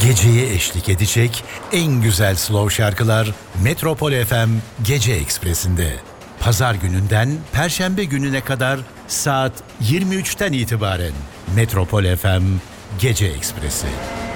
Geceye eşlik edecek en güzel slow şarkılar Metropol FM Gece Ekspresi'nde. Pazar gününden Perşembe gününe kadar saat 23'ten itibaren Metropol FM Gece Ekspresi.